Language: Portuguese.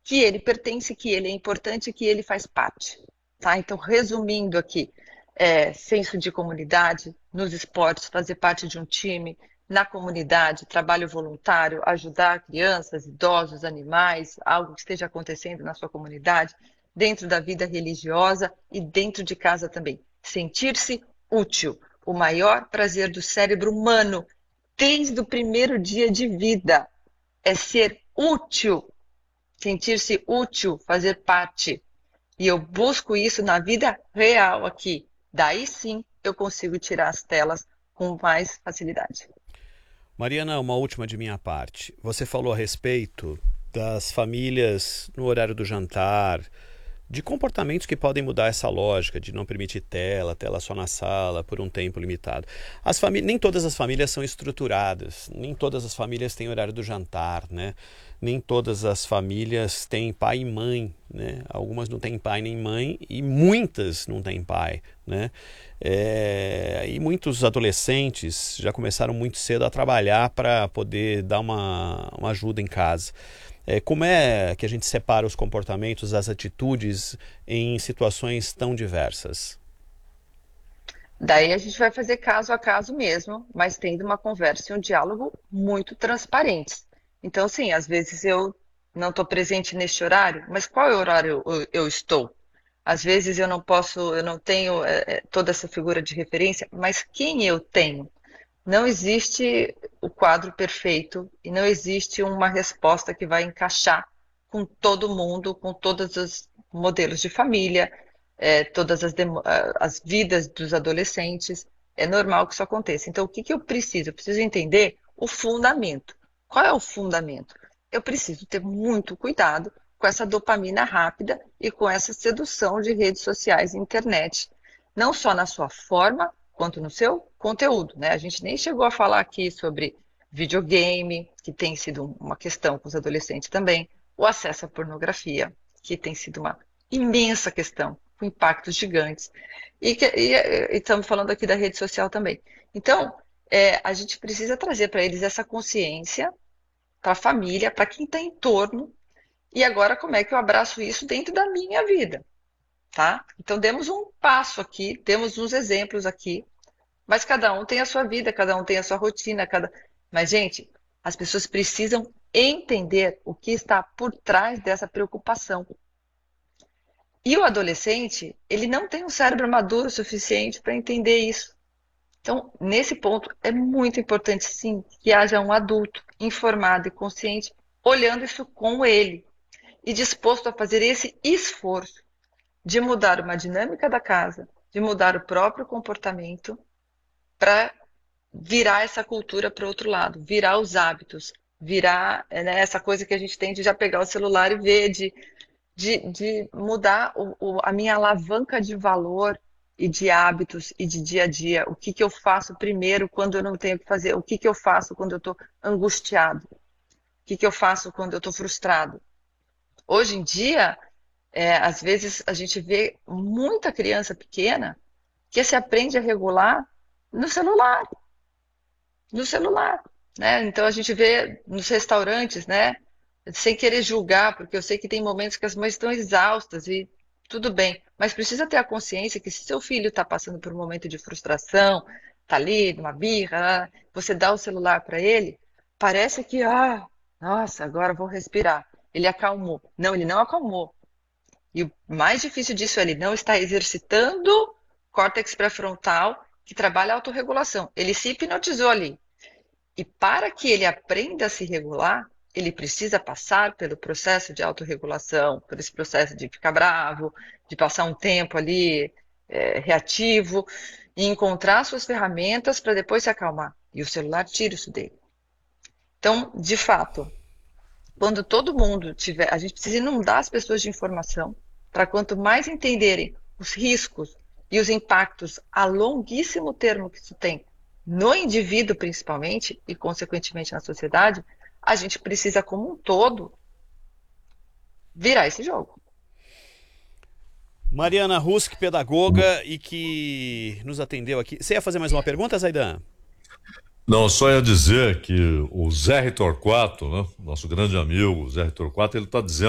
que ele pertence, que ele é importante, que ele faz parte. Tá? Então, resumindo aqui, senso de comunidade, nos esportes, fazer parte de um time, na comunidade, trabalho voluntário, ajudar crianças, idosos, animais, algo que esteja acontecendo na sua comunidade, dentro da vida religiosa e dentro de casa também. Sentir-se útil, o maior prazer do cérebro humano, desde o primeiro dia de vida, é ser útil, sentir-se útil, fazer parte. E eu busco isso na vida real aqui. Daí sim eu consigo tirar as telas com mais facilidade. Mariana, uma última de minha parte. Você falou a respeito das famílias no horário do jantar, de comportamentos que podem mudar essa lógica de não permitir tela só na sala por um tempo limitado. Nem todas as famílias são estruturadas, nem todas as famílias têm horário do jantar, né? Nem todas as famílias têm pai e mãe, né? Algumas não têm pai nem mãe e muitas não têm pai, né? E muitos adolescentes já começaram muito cedo a trabalhar para poder dar uma ajuda em casa. Como é que a gente separa os comportamentos, as atitudes em situações tão diversas? Daí a gente vai fazer caso a caso mesmo, mas tendo uma conversa e um diálogo muito transparentes. Então, sim, às vezes eu não estou presente neste horário, mas qual horário eu estou? Às vezes eu não posso, eu não tenho toda essa figura de referência, mas quem eu tenho? Não existe o quadro perfeito e não existe uma resposta que vai encaixar com todo mundo, com todos os modelos de família, todas as vidas dos adolescentes. É normal que isso aconteça. Então, o que que eu preciso? Eu preciso entender o fundamento. Qual é o fundamento? Eu preciso ter muito cuidado com essa dopamina rápida e com essa sedução de redes sociais e internet, não só na sua forma, quanto no seu conteúdo, né? A gente nem chegou a falar aqui sobre videogame, que tem sido uma questão com os adolescentes também, o acesso à pornografia, que tem sido uma imensa questão, com impactos gigantes. E estamos falando aqui da rede social também. Então, a gente precisa trazer para eles essa consciência, para a família, para quem está em torno, e agora como é que eu abraço isso dentro da minha vida, tá? Então, demos um passo aqui, temos uns exemplos aqui, mas cada um tem a sua vida, cada um tem a sua rotina, Mas, gente, as pessoas precisam entender o que está por trás dessa preocupação. E o adolescente, ele não tem um cérebro maduro o suficiente para entender isso. Então, nesse ponto, é muito importante, sim, que haja um adulto informado e consciente, olhando isso com ele e disposto a fazer esse esforço de mudar uma dinâmica da casa, de mudar o próprio comportamento para virar essa cultura para o outro lado, virar os hábitos, virar, né, essa coisa que a gente tem de já pegar o celular e ver, de mudar a minha alavanca de valor e de hábitos e de dia a dia. O que que eu faço primeiro quando eu não tenho o que fazer? O que que eu faço quando eu estou angustiado? O que que eu faço quando eu estou frustrado? Hoje em dia, às vezes a gente vê muita criança pequena que se aprende a regular no celular, no celular, né? Então a gente vê nos restaurantes, né? Sem querer julgar, porque eu sei que tem momentos que as mães estão exaustas e tudo bem, mas precisa ter a consciência que se seu filho está passando por um momento de frustração, está ali, numa birra, você dá o celular para ele, parece que, nossa, agora vou respirar. Ele acalmou. Não, ele não acalmou. E o mais difícil disso é ele não está exercitando o córtex pré-frontal, que trabalha a autorregulação. Ele se hipnotizou ali. E para que ele aprenda a se regular, ele precisa passar pelo processo de autorregulação, por esse processo de ficar bravo, de passar um tempo ali reativo, e encontrar suas ferramentas para depois se acalmar. E o celular tira isso dele. Então, de fato, quando todo mundo tiver, a gente precisa inundar as pessoas de informação, para quanto mais entenderem os riscos e os impactos a longuíssimo termo que isso tem no indivíduo principalmente e consequentemente na sociedade, a gente precisa como um todo virar esse jogo. Mariana Rusk, pedagoga e que nos atendeu aqui. Você ia fazer mais uma pergunta, Zaidan? Não, só ia dizer que o Zé Torquato, né, nosso grande amigo Zé Torquato, ele está dizendo